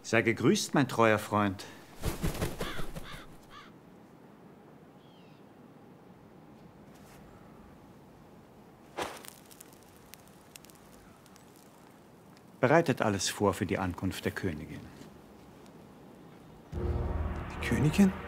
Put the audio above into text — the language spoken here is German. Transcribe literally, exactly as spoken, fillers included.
Sei gegrüßt, mein treuer Freund. Bereitet alles vor für die Ankunft der Königin. Die Königin?